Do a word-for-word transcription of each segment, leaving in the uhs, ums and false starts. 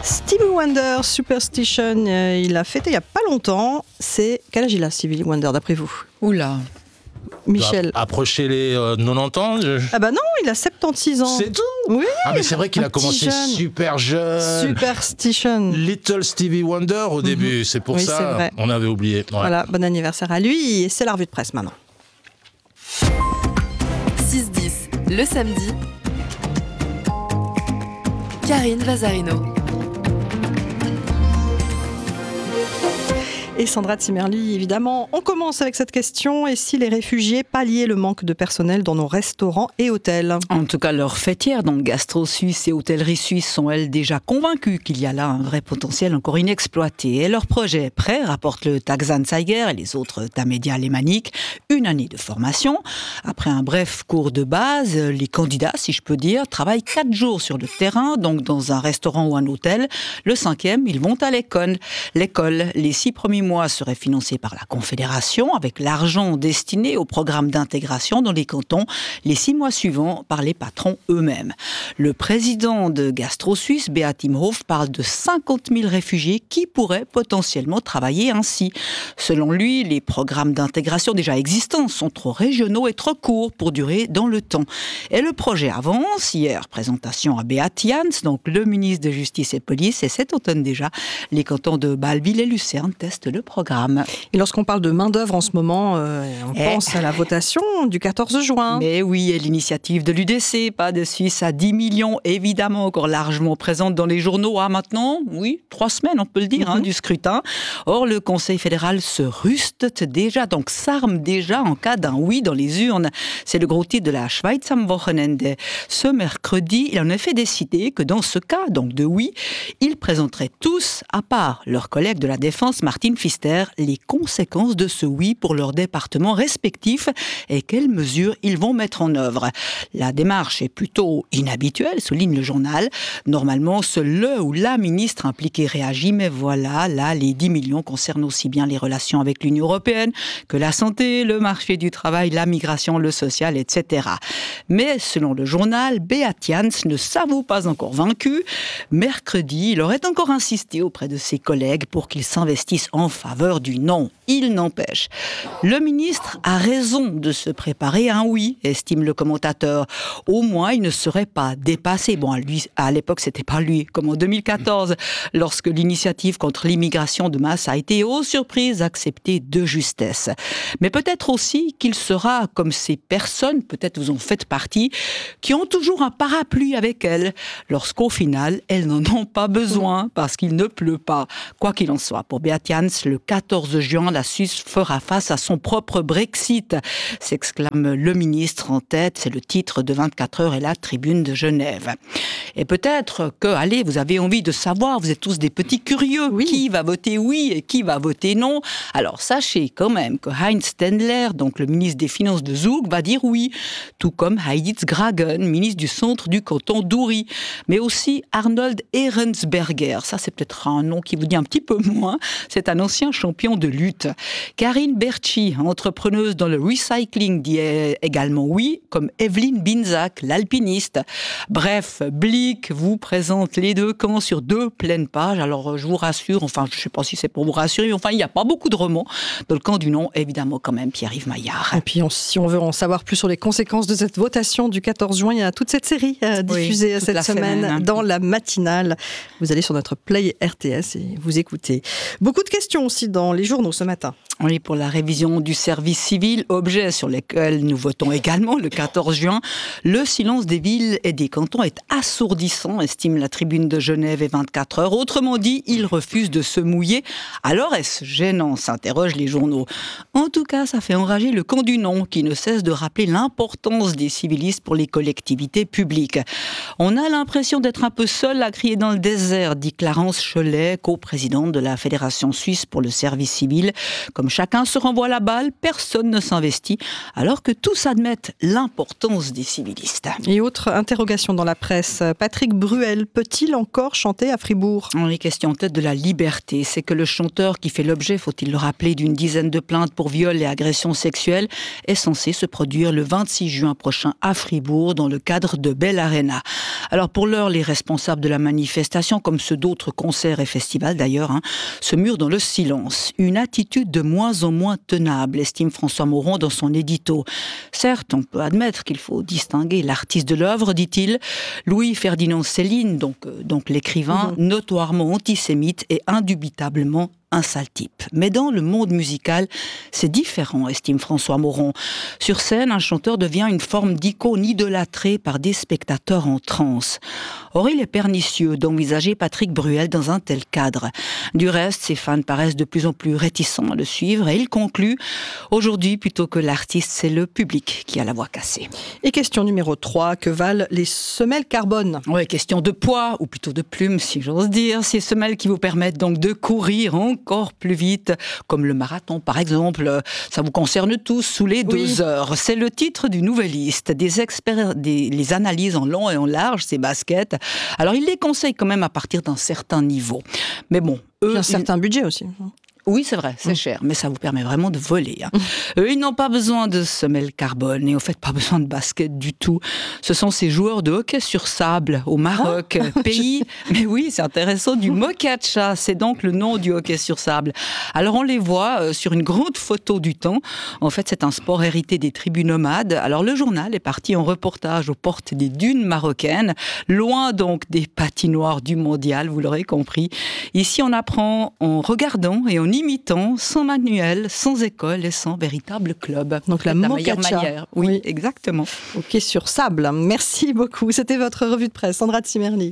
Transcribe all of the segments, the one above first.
Stevie Wonder, Superstition, euh, il a fêté il n'y a pas longtemps. C'est quel âge il a, Stevie Wonder, d'après vous? Oula. Michel. Approcher les euh, quatre-vingt-dix ans. Je... Ah bah non, il a soixante-seize ans. C'est tout. Oui. Ah mais c'est vrai qu'il un a commencé jeune. super jeune. Superstition. Little Stevie Wonder au mm-hmm. début, c'est pour oui, ça c'est vrai. On avait oublié. Ouais. Voilà, bon anniversaire à lui. Et c'est la revue de presse maintenant. six dix, le samedi. Karine Vazarino. Et Sandra Zimmerli, évidemment. On commence avec cette question. Et si les réfugiés palliaient le manque de personnel dans nos restaurants et hôtels? En tout cas, leurs fêtières, donc Gastro Suisse et Hôtellerie Suisse, sont elles déjà convaincues qu'il y a là un vrai potentiel encore inexploité. Et leur projet est prêt, rapporte le Tages-Anzeiger et les autres Tamedia alémaniques. Une année de formation. Après un bref cours de base, les candidats, si je peux dire, travaillent quatre jours sur le terrain, donc dans un restaurant ou un hôtel. Le cinquième, ils vont à l'école. L'école, les six premiers mois seraient financés par la Confédération avec l'argent destiné au programme d'intégration dans les cantons, les six mois suivants par les patrons eux-mêmes. Le président de Gastro Suisse, Beat Imhoff, parle de cinquante mille réfugiés qui pourraient potentiellement travailler ainsi. Selon lui, les programmes d'intégration déjà existants sont trop régionaux et trop courts pour durer dans le temps. Et le projet avance. Hier, présentation à Beat Jans, donc le ministre de Justice et Police, et cet automne déjà, les cantons de Bâle-Ville et Lucerne testent le programme. Et lorsqu'on parle de main-d'œuvre en ce moment, euh, on et... pense à la votation du quatorze juin. Mais oui, et l'initiative de l'U D C, pas de Suisse à dix millions, évidemment encore largement présente dans les journaux. Ah, maintenant, oui, trois semaines, on peut le dire, mm-hmm. hein, du scrutin. Or, le Conseil fédéral se ruste déjà, donc s'arme déjà en cas d'un oui dans les urnes. C'est le gros titre de la Schweiz am Wochenende. Ce mercredi, il en a fait décider que dans ce cas, donc de oui, ils présenteraient tous, à part leurs collègues de la Défense, Martin Pfister, les conséquences de ce oui pour leurs départements respectifs et quelles mesures ils vont mettre en œuvre. La démarche est plutôt inhabituelle, souligne le journal. Normalement, seul le ou la ministre impliquée réagit, mais voilà, là, les dix millions concernent aussi bien les relations avec l'Union européenne que la santé, le marché du travail, la migration, le social, et cetera. Mais selon le journal, Beat Jans ne s'avoue pas encore vaincu. Mercredi, il aurait encore insisté auprès de ses collègues pour qu'ils s'investissent en faveur du non. Il n'empêche. Le ministre a raison de se préparer à un oui, estime le commentateur. Au moins, il ne serait pas dépassé. Bon, à, lui, à l'époque, c'était pas lui, comme en deux mille quatorze, lorsque l'initiative contre l'immigration de masse a été, aux surprises, acceptée de justesse. Mais peut-être aussi qu'il sera comme ces personnes, peut-être vous en faites partie, qui ont toujours un parapluie avec elles, lorsqu'au final, elles n'en ont pas besoin, parce qu'il ne pleut pas. Quoi qu'il en soit, pour Beat Jans, le quatorze juin, la Suisse fera face à son propre Brexit, s'exclame le ministre en tête. C'est le titre de vingt-quatre heures et la Tribune de Genève. Et peut-être que, allez, vous avez envie de savoir, vous êtes tous des petits curieux, oui. Qui va voter oui et qui va voter non. Alors sachez quand même que Heinz Stendler, donc le ministre des Finances de Zug, va dire oui, tout comme Heidi Gragen, ministre du centre du canton d'Uri, mais aussi Arnold Ehrensberger. Ça, c'est peut-être un nom qui vous dit un petit peu moins. C'est un ancien champion de lutte. Karine Berchi, entrepreneuse dans le recycling, dit également oui, comme Evelyne Binzak, l'alpiniste. Bref, Blick vous présente les deux camps sur deux pleines pages. Alors, je vous rassure, enfin, je ne sais pas si c'est pour vous rassurer, mais enfin, il n'y a pas beaucoup de romans. Dans le camp du non, évidemment, quand même, Pierre-Yves Maillard. Et puis, on, si on veut en savoir plus sur les conséquences de cette votation du quatorze juin, il y a toute cette série euh, diffusée oui, cette semaine, semaine dans la matinale. Vous allez sur notre Play R T S et vous écoutez. Beaucoup de questions aussi dans les journaux ce matin. Oui, pour la révision du service civil, objet sur lequel nous votons également le quatorze juin, le silence des villes et des cantons est assourdissant, estime la Tribune de Genève et vingt-quatre heures. Autrement dit, ils refusent de se mouiller. Alors est-ce gênant, s'interrogent les journaux. En tout cas, ça fait enrager le camp du non, qui ne cesse de rappeler l'importance des civilistes pour les collectivités publiques. On a l'impression d'être un peu seul à crier dans le désert, dit Clarence Cholet, co-présidente de la Fédération suisse pour le service civil. Comme chacun se renvoie la balle, personne ne s'investit, alors que tous admettent l'importance des civilistes. Et autre interrogation dans la presse, Patrick Bruel peut-il encore chanter à Fribourg ? Les questions en tête de la liberté, c'est que le chanteur qui fait l'objet, faut-il le rappeler, d'une dizaine de plaintes pour viol et agressions sexuelles, est censé se produire le vingt-six juin prochain à Fribourg dans le cadre de Bell Arena. Alors pour l'heure, les responsables de la manifestation, comme ceux d'autres concerts et festivals d'ailleurs, hein, se murent dans le silence. Une attitude de moins en moins tenable, estime François Moron dans son édito. Certes, on peut admettre qu'il faut distinguer l'artiste de l'œuvre, dit-il. Louis-Ferdinand Céline, donc, euh, donc l'écrivain, mmh. notoirement antisémite et indubitablement un sale type. Mais dans le monde musical, c'est différent, estime François Moron. Sur scène, un chanteur devient une forme d'icône idolâtrée par des spectateurs en transe. Or, il est pernicieux d'envisager Patrick Bruel dans un tel cadre. Du reste, ses fans paraissent de plus en plus réticents à le suivre et il conclut « Aujourd'hui, plutôt que l'artiste, c'est le public qui a la voix cassée ». Et question numéro trois, que valent les semelles carbone ? Oui, question de poids, ou plutôt de plumes, si j'ose dire. Ces semelles qui vous permettent donc de courir en encore plus vite, comme le marathon par exemple. Ça vous concerne tous, sous les deux oui. heures. C'est le titre du Nouvelliste. Des experts des, les analysent en long et en large, ces baskets. Alors, ils les conseillent quand même à partir d'un certain niveau. Mais bon, eux... un certain ils... budget aussi. Oui, c'est vrai, c'est mmh. cher, mais ça vous permet vraiment de voler. Hein. Mmh. Eux, ils n'ont pas besoin de semelles carbone et en fait pas besoin de basket du tout. Ce sont ces joueurs de hockey sur sable au Maroc, ah. pays, mais oui, c'est intéressant, du Mokacha, c'est donc le nom du hockey sur sable. Alors on les voit euh, sur une grande photo du temps. En fait, c'est un sport hérité des tribus nomades. Alors le journal est parti en reportage aux portes des dunes marocaines, loin donc des patinoires du mondial, vous l'aurez compris. Ici, on apprend en regardant et en imitant, sans manuel, sans école et sans véritable club. Donc la, la meilleure manière. Oui, oui, exactement. Ok, sur sable. Merci beaucoup. C'était votre revue de presse. Sandra Tsimerli.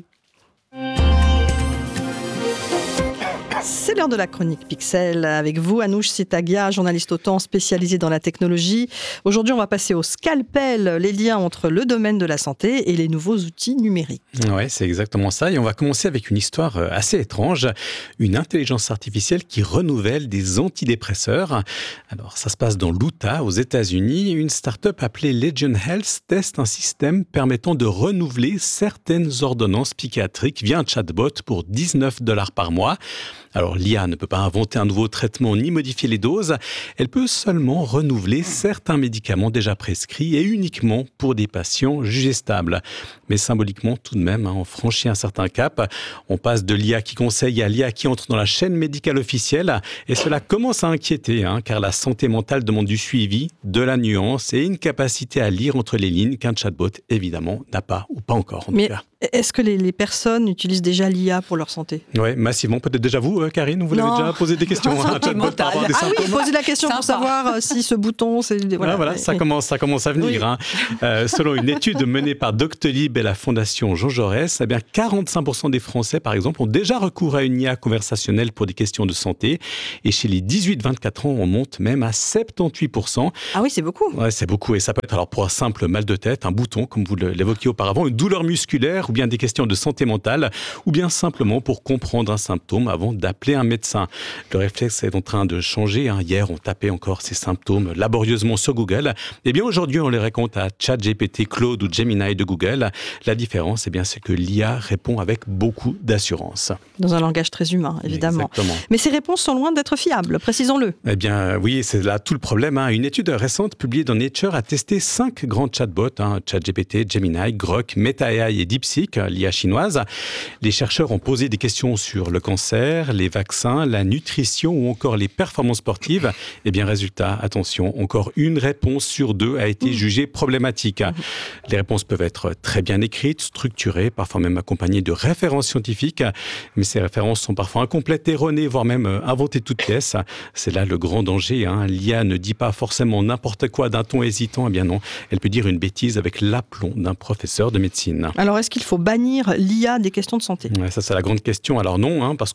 C'est l'heure de la chronique Pixel. Avec vous, Anouche Sitagia, journaliste autant spécialisée dans la technologie. Aujourd'hui, on va passer au scalpel, les liens entre le domaine de la santé et les nouveaux outils numériques. Oui, c'est exactement ça. Et on va commencer avec une histoire assez étrange. Une intelligence artificielle qui renouvelle des antidépresseurs. Alors, ça se passe dans l'Utah, aux États-Unis. Une start-up appelée Legion Health teste un système permettant de renouveler certaines ordonnances psychiatriques via un chatbot pour dix-neuf dollars par mois. Alors, l'I A ne peut pas inventer un nouveau traitement ni modifier les doses. Elle peut seulement renouveler certains médicaments déjà prescrits et uniquement pour des patients jugés stables. Mais symboliquement, tout de même, hein, on franchit un certain cap. On passe de l'I A qui conseille à l'I A qui entre dans la chaîne médicale officielle. Et cela commence à inquiéter, hein, car la santé mentale demande du suivi, de la nuance et une capacité à lire entre les lignes qu'un chatbot, évidemment, n'a pas, ou pas encore en Mais tout cas. Est-ce que les, les personnes utilisent déjà l'I A pour leur santé ? Oui, massivement. Peut-être déjà vous, euh, Karine, vous l'avez déjà posé des questions. Hein, chatbot par rapport à des ah oui, posez la question pour savoir euh, si ce bouton... c'est Voilà, ah, voilà ça, oui. commence, ça commence à venir. Oui. Hein. Euh, selon une étude menée par Doctolib et la Fondation Jean Jaurès, eh bien, quarante-cinq pour cent des Français, par exemple, ont déjà recours à une I A conversationnelle pour des questions de santé. Et chez les dix-huit vingt-quatre ans, on monte même à soixante-dix-huit pour cent. Ah oui, c'est beaucoup. Ouais, c'est beaucoup. Et ça peut être alors pour un simple mal de tête, un bouton, comme vous l'évoquiez auparavant, une douleur musculaire ou bien des questions de santé mentale, ou bien simplement pour comprendre un symptôme avant d'appeler un médecin. Le réflexe est en train de changer. Hein. Hier, on tapait encore ces symptômes laborieusement sur Google. Eh bien, aujourd'hui, on les raconte à ChatGPT, Claude ou Gemini de Google. La différence, eh bien, c'est que l'I A répond avec beaucoup d'assurance. Dans un langage très humain, évidemment. Exactement. Mais ces réponses sont loin d'être fiables, précisons-le. Eh bien, oui, c'est là tout le problème. Hein. Une étude récente publiée dans Nature a testé cinq grands chatbots, hein, ChatGPT, Gemini, Grok, Meta A I et DeepSeek, l'I A chinoise. Les chercheurs ont posé des questions sur le cancer, les vaccins, la nutrition ou encore les performances sportives. Eh bien, résultat, attention, encore une réponse sur deux a été jugée problématique. Les réponses peuvent être très bien écrites, structurées, parfois même accompagnées de références scientifiques, mais ces références sont parfois incomplètes, erronées, voire même inventées toutes pièces. C'est là le grand danger. Hein. L'I A ne dit pas forcément n'importe quoi d'un ton hésitant. Eh bien non, elle peut dire une bêtise avec l'aplomb d'un professeur de médecine. Alors, est-ce qu'il faut bannir l'I A des questions de santé ? Ouais, ça, c'est la grande question. Alors non, hein, parce que l'I A peut être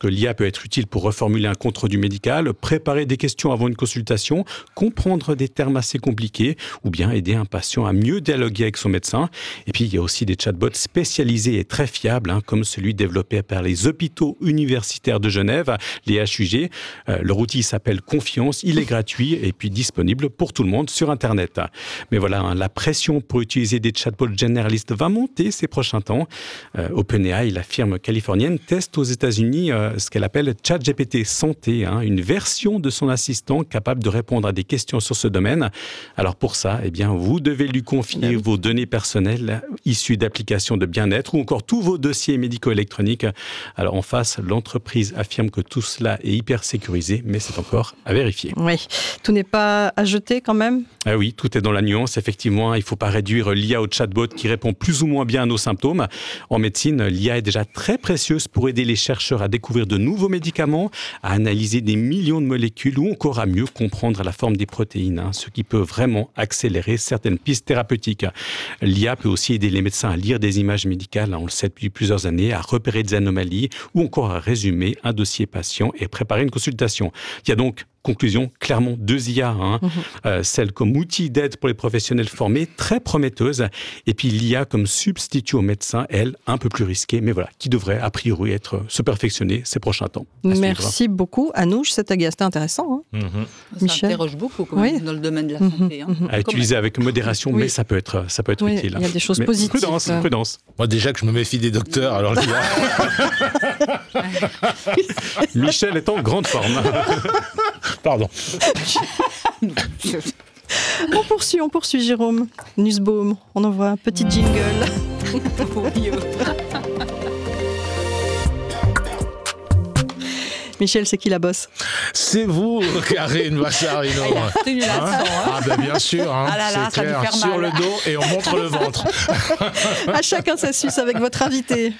être utile pour reformuler un compte-rendu médical, préparer des questions avant une consultation, comprendre des termes assez compliqués ou bien aider un patient à mieux dialoguer avec son médecin. Et puis, il y a aussi des chatbots spécialisés et très fiables, hein, comme celui développé par les hôpitaux universitaires de Genève, les H U G. Euh, leur outil s'appelle Confiance, il est gratuit et puis disponible pour tout le monde sur Internet. Mais voilà, hein, la pression pour utiliser des chatbots généralistes va monter ces prochains temps. Euh, OpenAI, la firme californienne, teste aux États-Unis euh, ce qu'elle appelle ChatGPT Santé, hein, une version de son assistant capable de répondre à des questions sur ce domaine. Alors pour ça, eh bien, vous devez lui confier vos données personnelles issues d'applications de bien-être ou encore tous vos dossiers médico-électroniques. Alors en face, l'entreprise affirme que tout cela est hyper sécurisé, mais c'est encore à vérifier. Oui, tout n'est pas à jeter quand même ? Ah oui, tout est dans la nuance. Effectivement, il ne faut pas réduire l'I A au chatbot qui répond plus ou moins bien à nos symptômes. En médecine, l'I A est déjà très précieuse pour aider les chercheurs à découvrir de nouveaux médicaments, à analyser des millions de molécules ou encore à mieux comprendre la forme des protéines, hein, ce qui peut vraiment accélérer certaines pistes thérapeutiques. L'I A peut aussi aider les médecins à lire des images médicales, hein, on le sait depuis plusieurs années, à repérer des anomalies ou encore à résumer un dossier patient et préparer une consultation. Il y a donc conclusion, clairement deux I A, hein. mmh. euh, celle comme outil d'aide pour les professionnels formés, très prometteuse, et puis l'I A comme substitut aux médecins, elle, un peu plus risquée, mais voilà, qui devrait a priori être, se perfectionner ces prochains temps. Merci suivre. beaucoup. Anouche, c'était intéressant. Hein. Mmh. Ça Michel. interroge beaucoup quand même, oui. dans le domaine de la santé. Hein. Mmh. À utiliser avec modération, oui. mais ça peut être, ça peut être oui, utile. Il y a des choses mais positives. Prudence, euh... prudence. Moi déjà que je me méfie des docteurs, alors Michel est en grande forme. Pardon. On poursuit, on poursuit, Jérôme. Nussbaum, on envoie un petit jingle. Michel, c'est qui la bosse ? C'est vous, Karine Vassarino. Il a hein hein ah ben bien sûr, hein, ah là là, c'est clair. Sur le dos et on montre le ventre. À chacun sa suce avec votre invité.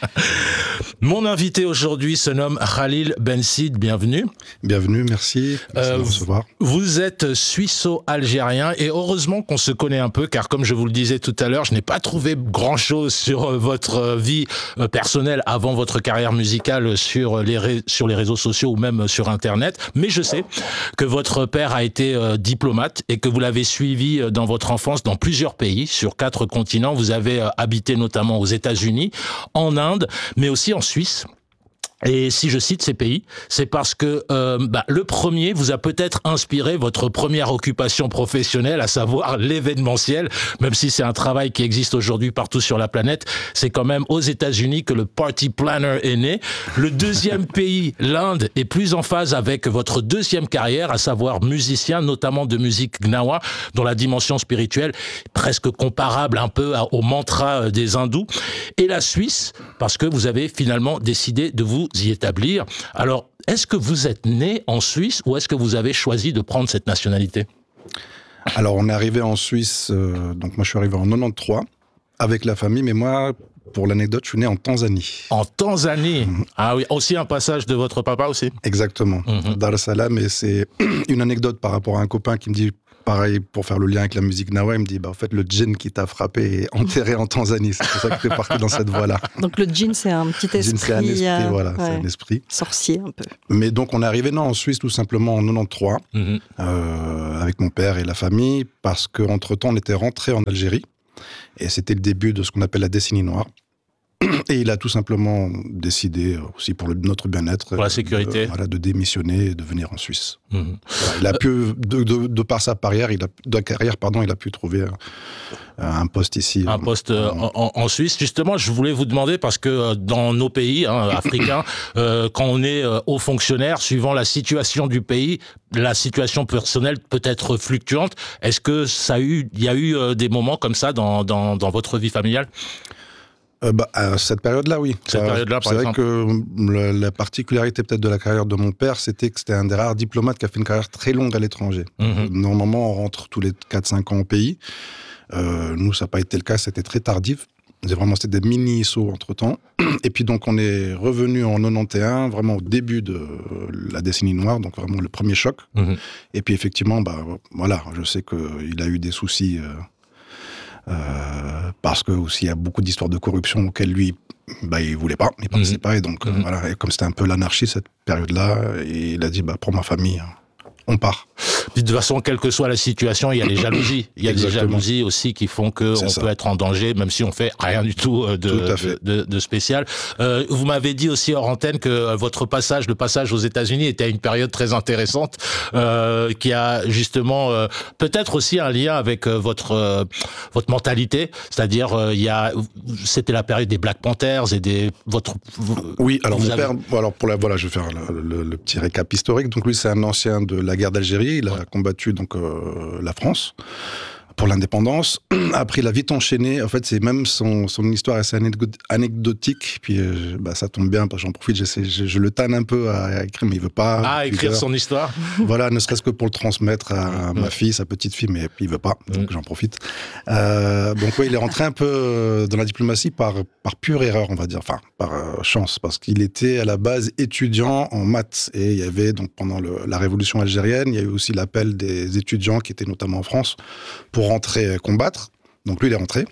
Mon invité aujourd'hui se nomme Khalil Bensid, bienvenue. Bienvenue, merci. merci euh, de recevoir. Vous êtes suisseau-algérien et heureusement qu'on se connaît un peu car comme je vous le disais tout à l'heure, je n'ai pas trouvé grand-chose sur votre vie personnelle avant votre carrière musicale sur les, ré- sur les réseaux sociaux ou même sur Internet, mais je sais que votre père a été euh, diplomate et que vous l'avez suivi dans votre enfance dans plusieurs pays, sur quatre continents. Vous avez euh, habité notamment aux États-Unis, en Inde, mais aussi en Suisse. Et si je cite ces pays, c'est parce que euh, bah, le premier vous a peut-être inspiré votre première occupation professionnelle, à savoir l'événementiel. Même si c'est un travail qui existe aujourd'hui partout sur la planète, c'est quand même aux États-Unis que le party planner est né. Le deuxième pays, l'Inde, est plus en phase avec votre deuxième carrière, à savoir musicien, notamment de musique gnawa, dont la dimension spirituelle est presque comparable un peu au mantra des hindous. Et la Suisse, parce que vous avez finalement décidé de vous y établir. Alors, est-ce que vous êtes né en Suisse ou est-ce que vous avez choisi de prendre cette nationalité ? Alors, on est arrivé en Suisse, euh, donc moi je suis arrivé en quatre-vingt-treize avec la famille, mais moi, pour l'anecdote, je suis né en Tanzanie. En Tanzanie ? mmh. Ah oui, aussi un passage de votre papa aussi ? Exactement, mmh. Dar es Salaam, et c'est une anecdote par rapport à un copain qui me dit... Pareil, pour faire le lien avec la musique gnawa, il me dit, bah, en fait, le djinn qui t'a frappé est enterré en Tanzanie. C'est pour ça que tu es parti dans cette voie-là. Donc le djinn, c'est un petit esprit. Djinn, c'est un esprit, euh, voilà, ouais. c'est un esprit. Sorcier, un peu. Mais donc, on est arrivé non, en Suisse, tout simplement, en quatre-vingt-treize, mm-hmm. euh, avec mon père et la famille, parce qu'entre-temps, on était rentré en Algérie. Et c'était le début de ce qu'on appelle la décennie noire. Et il a tout simplement décidé, aussi pour le, notre bien-être, pour la sécurité, de, voilà, de démissionner et de venir en Suisse. Mmh. Voilà, il a pu, de, de, de par sa carrière, il a, de carrière, pardon, il a pu trouver un, un poste ici. Un poste euh, en, en Suisse. Justement, je voulais vous demander, parce que dans nos pays hein, africains, euh, quand on est euh, haut fonctionnaire, suivant la situation du pays, la situation personnelle peut être fluctuante. Est-ce que ça a eu, il y a eu euh, des moments comme ça dans, dans, dans votre vie familiale ? Euh, bah, à cette période-là, oui. Cette euh, période-là, par c'est exemple. vrai que la, la particularité peut-être de la carrière de mon père, c'était que c'était un des rares diplomates qui a fait une carrière très longue à l'étranger. Mm-hmm. Normalement, on rentre tous les quatre cinq ans au pays. Euh, nous, ça n'a pas été le cas, c'était très tardif. C'est vraiment, c'était des mini-sauts entre-temps. Et puis donc, on est revenu en quatre-vingt-onze, vraiment au début de la décennie noire, donc vraiment le premier choc. Mm-hmm. Et puis effectivement, bah, voilà, je sais qu'il a eu des soucis... Euh, euh, parce que aussi il y a beaucoup d'histoires de corruption auxquelles lui, bah, il voulait pas, il pensait mmh. pas, et donc mmh. euh, voilà, et comme c'était un peu l'anarchie cette période-là, il a dit bah pour ma famille, on part. Puis de toute façon, quelle que soit la situation, il y a les jalousies. Il y a Exactement. des jalousies aussi qui font qu'on peut être en danger, même si on fait rien du tout de, tout de, de, de spécial. Euh, vous m'avez dit aussi hors antenne que votre passage, le passage aux États-Unis, était à une période très intéressante, euh, qui a justement euh, peut-être aussi un lien avec euh, votre euh, votre mentalité. C'est-à-dire, euh, il y a, c'était la période des Black Panthers et des votre. Oui, alors mon avez... père, alors pour la voilà, je vais faire le, le, le petit récap historique. Donc lui, c'est un ancien de la guerre d'Algérie. Il a ouais. combattu donc euh, la France pour l'indépendance. Après, il a vite enchaîné. En fait, c'est même son, son histoire assez anecdotique. Puis, euh, bah, ça tombe bien, parce que j'en profite. Je, je, je le tanne un peu à, à écrire, mais il veut pas. Ah, écrire son histoire. Voilà, ne serait-ce que pour le transmettre à ma fille, sa petite fille, mais puis il veut pas. Donc, mmh. j'en profite. Euh, donc, ouais, il est rentré un peu dans la diplomatie par, par pure erreur, on va dire. Enfin, par euh, chance, parce qu'il était à la base étudiant en maths. Et il y avait, donc, pendant le, la révolution algérienne, il y a eu aussi l'appel des étudiants qui étaient notamment en France pour rentrer combattre. Donc lui, il est rentré.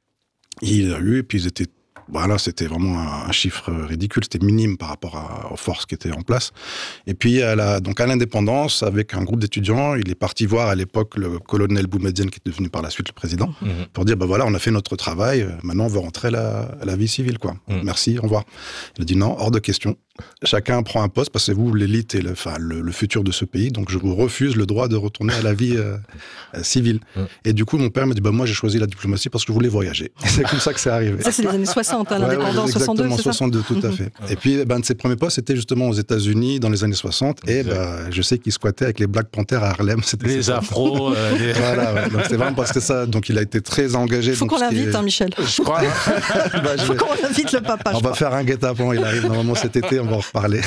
Il a eu, et puis ils étaient, voilà, c'était vraiment un, un chiffre ridicule. C'était minime par rapport à, aux forces qui étaient en place. Et puis, à la, donc à l'indépendance, avec un groupe d'étudiants, il est parti voir à l'époque le colonel Boumedienne, qui est devenu par la suite le président, mmh. pour dire, ben bah, voilà, on a fait notre travail, maintenant on veut rentrer à la, à la vie civile, quoi. Mmh. Merci, au revoir. Il a dit non, hors de question. Chacun prend un poste, parce que c'est vous l'élite et le, enfin, le, le futur de ce pays, donc je vous refuse le droit de retourner à la vie euh, euh, civile. Mmh. Et du coup, mon père m'a dit, bah, moi j'ai choisi la diplomatie parce que je voulais voyager. Et c'est comme ça que c'est arrivé. Ça, c'est les années soixante, hein, l'indépendance, ouais, soixante-deux, c'est ça soixante-deux, tout mmh. à fait. Et puis, ben, de ses premiers postes, c'était justement aux États-Unis dans les années soixante, et ben, je sais qu'il squattait avec les Black Panthers à Harlem. C'était les afros. Euh, les... Voilà, ouais, donc c'est vraiment parce que ça, donc il a été très engagé. Il faut qu'on l'invite, est... hein, Michel. Je crois. bah, je faut vais... qu'on invite le papa. On va faire un guet-apens, il arrive normalement cet été, on va en reparler.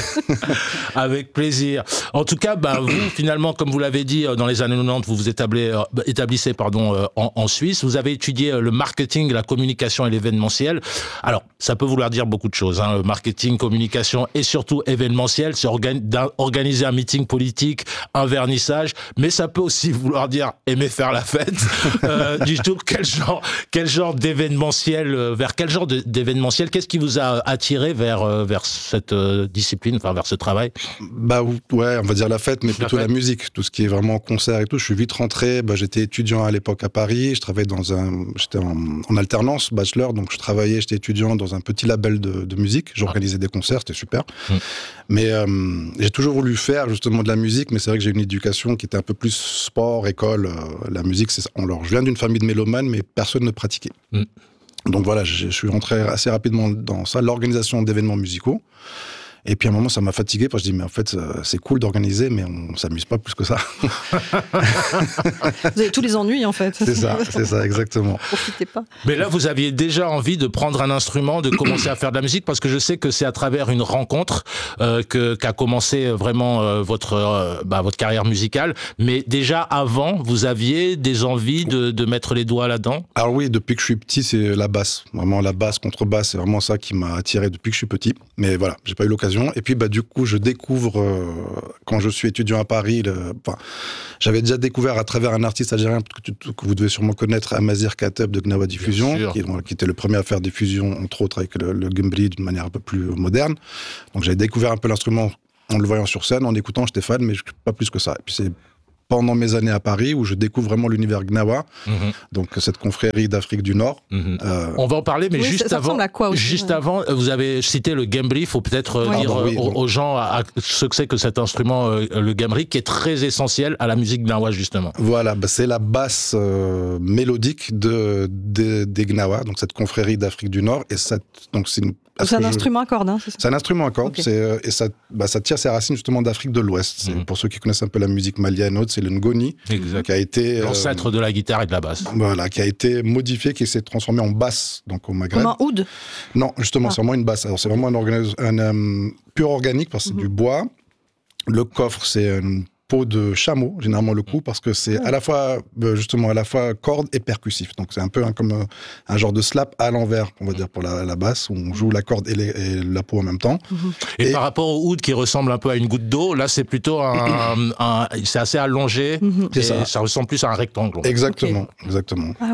Avec plaisir. En tout cas, bah, vous, finalement, comme vous l'avez dit, dans les années quatre-vingt-dix, vous vous établissez, euh, établissez pardon, euh, en, en Suisse. Vous avez étudié le marketing, la communication et l'événementiel. Alors, ça peut vouloir dire beaucoup de choses. Hein, le marketing, communication et surtout événementiel. C'est organi- organiser un meeting politique, un vernissage. Mais ça peut aussi vouloir dire aimer faire la fête. euh, du tout, quel genre, quel genre d'événementiel, euh, vers quel genre de, d'événementiel, qu'est-ce qui vous a attiré vers, euh, vers cette euh, discipline, enfin vers ce travail? Bah ouais, on va dire la fête, mais plutôt la, la musique, tout ce qui est vraiment concert et tout. Je suis vite rentré. Bah, j'étais étudiant à l'époque à Paris. Je travaillais dans un, j'étais en, en alternance, bachelor, donc je travaillais, j'étais étudiant dans un petit label de, de musique. J'organisais ah. des concerts, c'était super. Mmh. Mais euh, j'ai toujours voulu faire justement de la musique, mais c'est vrai que j'ai une éducation qui était un peu plus sport, école. Euh, la musique, c'est, alors, je viens d'une famille de mélomanes, mais personne ne pratiquait. Mmh. Donc voilà, je, je suis rentré assez rapidement dans ça, l'organisation d'événements musicaux. Et puis à un moment, ça m'a fatigué parce que je dis, mais en fait, c'est cool d'organiser, mais on ne s'amuse pas plus que ça. Vous avez tous les ennuis, en fait. C'est ça, c'est ça, exactement. Profitez pas. Mais là, vous aviez déjà envie de prendre un instrument, de commencer à faire de la musique, parce que je sais que c'est à travers une rencontre euh, que, qu'a commencé vraiment euh, votre, euh, bah, votre carrière musicale. Mais déjà avant, vous aviez des envies de, de mettre les doigts là-dedans? Alors oui, depuis que je suis petit, c'est la basse. Vraiment, la basse, contrebasse, c'est vraiment ça qui m'a attiré depuis que je suis petit. Mais voilà, j'ai pas eu l'occasion. Et puis, bah, du coup, je découvre, euh, quand je suis étudiant à Paris, le, enfin, j'avais déjà découvert à travers un artiste algérien que, que vous devez sûrement connaître, Amazir Kateb de Gnawa Diffusion, qui, qui était le premier à faire des fusions, entre autres, avec le, le Gembri d'une manière un peu plus moderne. Donc, j'avais découvert un peu l'instrument en le voyant sur scène, en écoutant, j'étais fan, mais pas plus que ça. Et puis, c'est pendant mes années à Paris, où je découvre vraiment l'univers Gnawa, mmh. donc cette confrérie d'Afrique du Nord. Mmh. Euh... On va en parler, mais oui, juste, ça, ça avant, quoi aussi, juste ouais. avant, vous avez cité le Gembri, il faut peut-être oui. dire Pardon, oui, aux, aux gens à, à ce que c'est que cet instrument, euh, le Gembri, qui est très essentiel à la musique Gnawa, justement. Voilà, bah, c'est la basse euh, mélodique de, de, des Gnawa, donc cette confrérie d'Afrique du Nord, et ça, donc c'est une C'est un instrument à cordes, hein, c'est ça? C'est un instrument à cordes, okay. c'est, et ça, bah, ça tire ses racines justement d'Afrique de l'Ouest. C'est, mmh. Pour ceux qui connaissent un peu la musique malienne, autre, c'est le ngoni, exact. Qui a été l'ancêtre euh, de la guitare et de la basse. Voilà, qui a été modifié, qui s'est transformé en basse, donc au Maghreb. Comme un oud? Non, justement, ah. c'est vraiment une basse. Alors c'est vraiment un, organi- un um, pur organique parce que c'est mmh. du bois. Le coffre, c'est une peau de chameau, généralement le coup, parce que c'est à la fois, justement, à la fois corde et percussif. Donc c'est un peu un, comme un, un genre de slap à l'envers, on va dire, pour la, la basse, où on joue la corde et, les, et la peau en même temps. Et, et par rapport au oud qui ressemble un peu à une goutte d'eau, là c'est plutôt un, un c'est assez allongé, et ça. ça ressemble plus à un rectangle. Exactement, okay. exactement. Ah oui.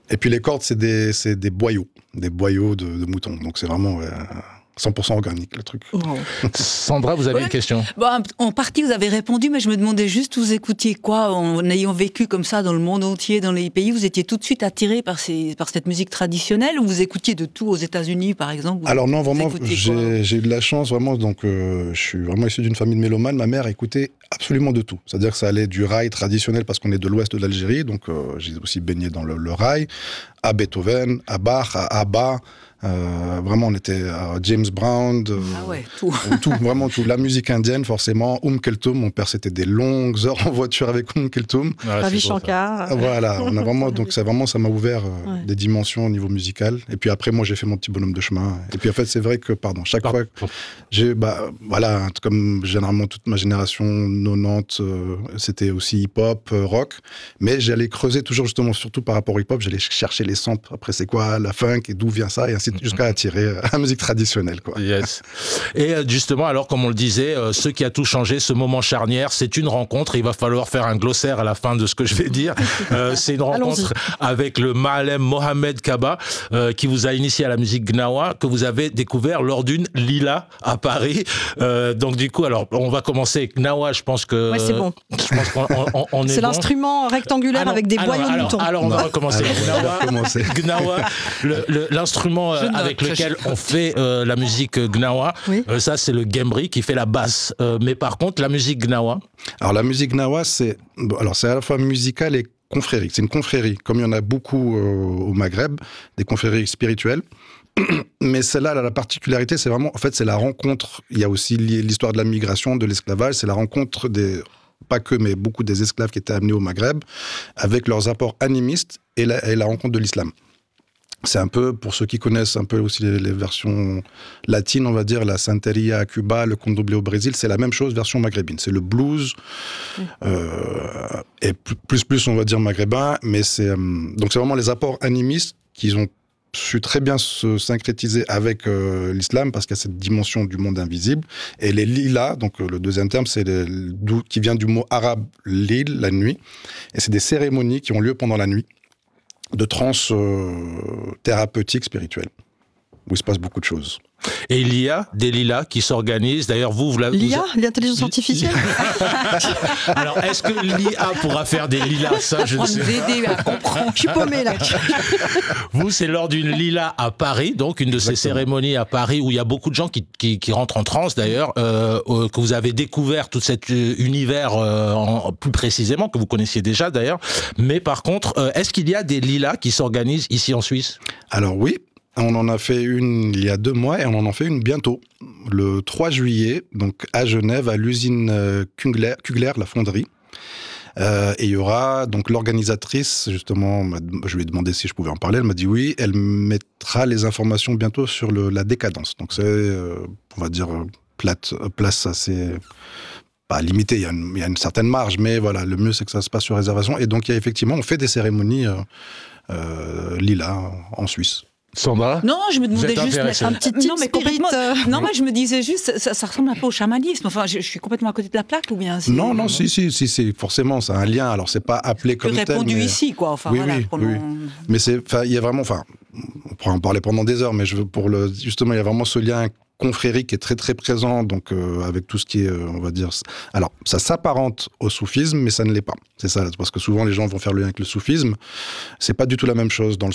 Et puis les cordes, c'est des, c'est des boyaux, des boyaux de, de moutons. Donc c'est vraiment euh, cent pour cent organique, le truc. Oh. Sandra, vous avez ouais. une question? Bon, en partie, vous avez répondu, mais je me demandais juste, vous écoutiez quoi en ayant vécu comme ça dans le monde entier, dans les pays? Vous étiez tout de suite attiré par, ces, par cette musique traditionnelle, ou vous écoutiez de tout aux États-Unis, par exemple? Vous, Alors non, vraiment, j'ai, j'ai eu de la chance, vraiment. Donc, euh, je suis vraiment issu d'une famille de mélomanes. Ma mère écoutait absolument de tout. C'est-à-dire que ça allait du raï traditionnel, parce qu'on est de l'ouest de l'Algérie, donc euh, j'ai aussi baigné dans le, le raï, à Beethoven, à Bach, à Abba. Euh, vraiment, on était à James Brown, de, ah ouais, tout. tout, vraiment tout. La musique indienne, forcément. Oum Keltoum, mon père, c'était des longues heures en voiture avec Oum Keltoum. Ravi Shankar. Voilà, on a vraiment, donc ça vraiment, ça m'a ouvert euh, ouais. des dimensions au niveau musical. Et puis après, moi, j'ai fait mon petit bonhomme de chemin. Et puis en fait, c'est vrai que, pardon, chaque pardon. fois, j'ai, bah, voilà, comme généralement toute ma génération quatre-vingt-dix, euh, c'était aussi hip-hop, euh, rock. Mais j'allais creuser toujours justement, surtout par rapport au hip-hop, j'allais chercher les samples. Après, c'est quoi la funk et d'où vient ça et ainsi jusqu'à attirer la musique traditionnelle, quoi. Yes. Et justement, alors, comme on le disait, euh, ce qui a tout changé, ce moment charnière, c'est une rencontre. Il va falloir faire un glossaire à la fin de ce que je vais dire. Euh, c'est une rencontre avec le Maalem Mohamed Kaba, euh, qui vous a initié à la musique gnawa, que vous avez découvert lors d'une lila à Paris. Euh, donc, du coup, alors, on va commencer avec gnawa. Je pense que. Ouais, c'est bon. Je pense qu'on on, on est C'est bon. L'instrument rectangulaire alors, avec des alors, boyaux de alors, moutons. Alors, on va recommencer. Alors, on va recommencer. Gnawa, le, le, l'instrument euh, avec lequel on fait euh, la musique gnawa, oui. euh, ça c'est le gembri qui fait la basse. Euh, mais par contre, la musique gnawa. Alors la musique gnawa, c'est alors c'est à la fois musical et confrérique. C'est une confrérie, comme il y en a beaucoup euh, au Maghreb, des confréries spirituelles. Mais celle-là, elle a la particularité, c'est vraiment, en fait, c'est la rencontre. Il y a aussi l'histoire de la migration, de l'esclavage. C'est la rencontre des, pas que, mais beaucoup des esclaves qui étaient amenés au Maghreb, avec leurs apports animistes et la, et la rencontre de l'islam. C'est un peu, pour ceux qui connaissent un peu aussi les, les versions latines, on va dire, la santeria à Cuba, le candomblé au Brésil, c'est la même chose, version maghrébine. C'est le blues, oui. euh, et plus, plus, on va dire, maghrébin, mais c'est, euh, donc c'est vraiment les apports animistes qu'ils ont su très bien se syncrétiser avec euh, l'islam, parce qu'il y a cette dimension du monde invisible. Et les lilas, donc euh, le deuxième terme, c'est les, qui vient du mot arabe lil, la nuit, et c'est des cérémonies qui ont lieu pendant la nuit, de transe euh, thérapeutique spirituelle, où il se passe beaucoup de choses. Et il y a des lilas qui s'organisent. D'ailleurs, vous, vous l'avez... L'I A, vous... l'intelligence artificielle. Alors, est-ce que l'I A pourra faire des lilas? Ça, je ne sais pas. Je suis paumé, là. Vous, c'est lors d'une lila à Paris, donc une de Exactement. Ces cérémonies à Paris où il y a beaucoup de gens qui, qui, qui rentrent en transe, d'ailleurs, euh, euh, que vous avez découvert tout cet univers euh, en, plus précisément, que vous connaissiez déjà, d'ailleurs. Mais par contre, euh, est-ce qu'il y a des lilas qui s'organisent ici en Suisse? Alors oui. On en a fait une il y a deux mois et on en en fait une bientôt, le trois juillet, donc à Genève, à l'usine Kugler, Kugler la fonderie. Euh, et il y aura donc l'organisatrice, justement, je lui ai demandé si je pouvais en parler, elle m'a dit oui, elle mettra les informations bientôt sur le, la décadence. Donc c'est, euh, on va dire, plate, place assez... pas limitée, il y, a une, il y a une certaine marge, mais voilà, le mieux c'est que ça se passe sur réservation. Et donc il y a effectivement, on fait des cérémonies euh, euh, lila en Suisse. Sandra? Non, je me demandais juste un petit type non, mais complètement. Non, mais je me disais juste, ça, ça ressemble un peu au chamanisme. Enfin, je, je suis complètement à côté de la plaque, ou bien? Non, non, si, si, si, si, forcément, c'est un lien. Alors, c'est pas appelé comme tel. Répondu mais... ici, quoi. Enfin, oui, voilà, oui, pendant... oui. Mais c'est, enfin, il y a vraiment, enfin, on pourrait en parler pendant des heures, mais je veux pour le, justement, il y a vraiment ce lien confrérie qui est très très présent, donc euh, avec tout ce qui est, euh, on va dire, alors ça s'apparente au soufisme, mais ça ne l'est pas. C'est ça, parce que souvent les gens vont faire le lien avec le soufisme. C'est pas du tout la même chose dans le